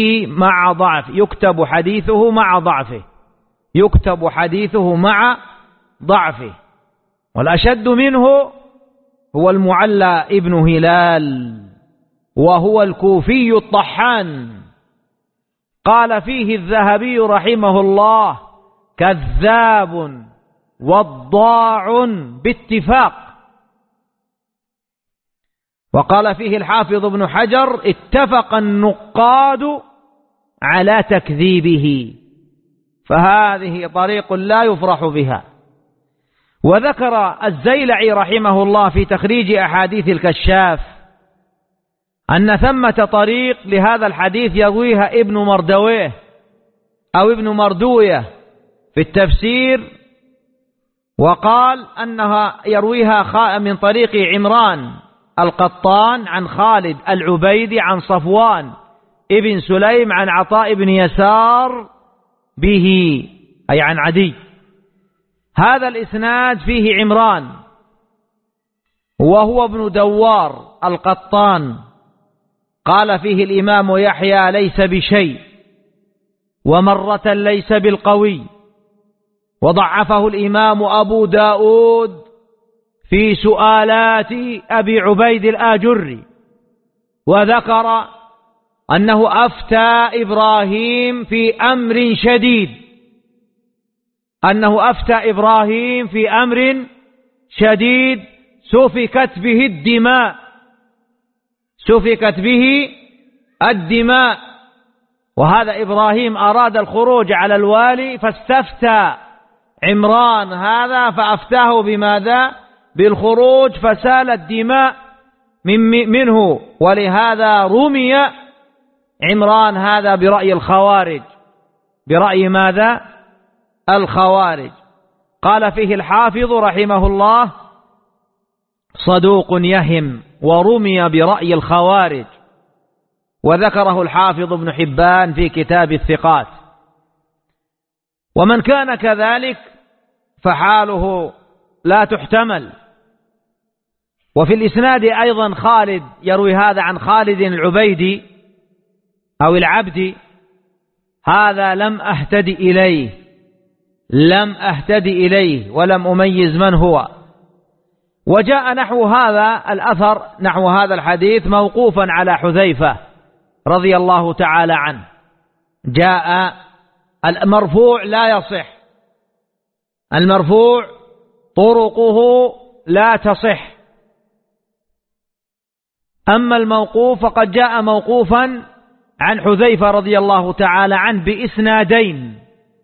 مع ضعف، يكتب حديثه مع ضعفه، يكتب حديثه مع ضعفه. والأشد منه هو المعلى ابن هلال، وهو الكوفي الطحان. قال فيه الذهبي رحمه الله: كذاب وضاع باتفاق. وقال فيه الحافظ ابن حجر: اتفق النقاد على تكذيبه، فهذه طريق لا يفرح بها. وذكر الزيلعي رحمه الله في تخريج أحاديث الكشاف أن ثمة طريق لهذا الحديث يرويها ابن مردويه أو ابن مردوية في التفسير، وقال أنها يرويها من طريق عمران القطان عن خالد العبيدي عن صفوان ابن سليم عن عطاء بن يسار به، أي عن عدي. هذا الإسناد فيه عمران وهو ابن دوار القطان. قال فيه الإمام يحيى: ليس بشيء، ومرة ليس بالقوي. وضعفه الإمام أبو داود في سؤالات أبي عبيد الآجري، وذكر أنه أفتى إبراهيم في أمر شديد، أنه أفتى إبراهيم في أمر شديد سفكت به الدماء، سفكت به الدماء. وهذا إبراهيم أراد الخروج على الوالي فاستفتى عمران هذا فأفتاه بماذا؟ بالخروج، فسال الدماء منه، ولهذا رمي عمران هذا برأي الخوارج. برأي ماذا؟ الخوارج. قال فيه الحافظ رحمه الله: صدوق يهم، ورمي برأي الخوارج. وذكره الحافظ ابن حبان في كتاب الثقات. ومن كان كذلك فحاله لا تحتمل. وفي الإسناد أيضا خالد يروي هذا عن خالد العبيدي أو العبدي، هذا لم أهتدي إليه، لم أهتدي إليه ولم أميز من هو. وجاء نحو هذا الأثر، نحو هذا الحديث موقوفا على حذيفة رضي الله تعالى عنه. جاء المرفوع لا يصح، المرفوع طرقه لا تصح. أما الموقوف فقد جاء موقوفا عن حذيفة رضي الله تعالى عنه بإسنادين،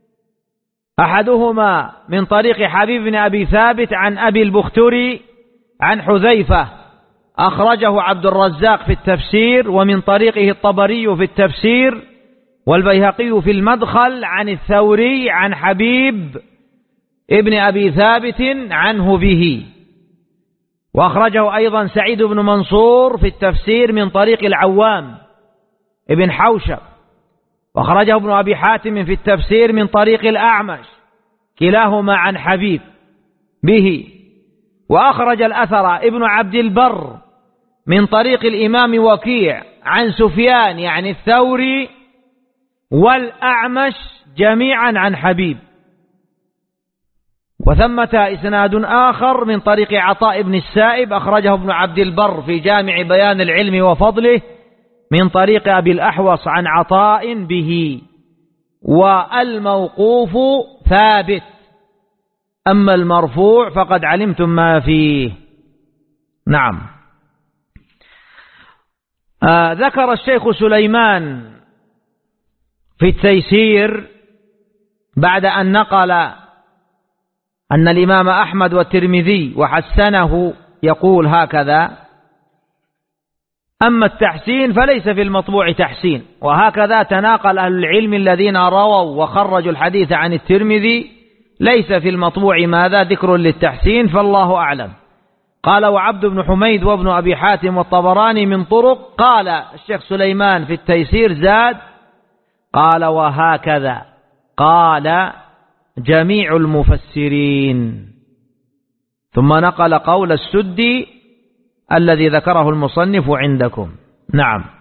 أحدهما من طريق حبيب بن أبي ثابت عن أبي البختري عن حذيفة، أخرجه عبد الرزاق في التفسير، ومن طريقه الطبري في التفسير والبيهقي في المدخل عن الثوري عن حبيب ابن أبي ثابت عنه به. وأخرجه أيضا سعيد بن منصور في التفسير من طريق العوام ابن حوشب، وأخرجه ابن أبي حاتم في التفسير من طريق الأعمش، كلاهما عن حبيب به. وأخرج الأثر ابن عبد البر من طريق الإمام وكيع عن سفيان يعني الثوري والأعمش جميعا عن حبيب. وثمة إسناد آخر من طريق عطاء بن السائب، أخرجه ابن عبد البر في جامع بيان العلم وفضله من طريق أبي الأحوص عن عطاء به. والموقوف ثابت، أما المرفوع فقد علمتم ما فيه. نعم. ذكر الشيخ سليمان في التيسير بعد أن نقل أن الإمام أحمد والترمذي وحسنه يقول هكذا: أما التحسين فليس في المطبوع تحسين. وهكذا تناقل أهل العلم الذين رووا وخرجوا الحديث عن الترمذي، ليس في المطبوع ماذا؟ ذكر للتحسين، فالله أعلم. قال: وعبد بن حميد وابن أبي حاتم والطبراني من طرق. قال الشيخ سليمان في التيسير زاد قال: وهكذا قال جميع المفسرين. ثم نقل قول السدي الذي ذكره المصنف عندكم. نعم.